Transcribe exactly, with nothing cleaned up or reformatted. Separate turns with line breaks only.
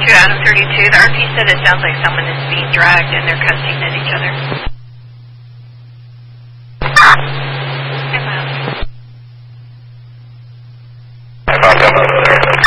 to Adam thirty-two. The R P said it sounds like someone is being dragged and they're cussing at each other. I'm out.